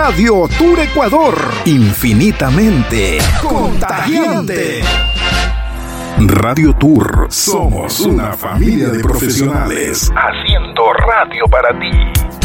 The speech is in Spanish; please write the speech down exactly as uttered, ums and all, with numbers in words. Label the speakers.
Speaker 1: Radio Tour Ecuador. Infinitamente contagiante. Radio Tour. Somos una familia de profesionales haciendo radio para ti.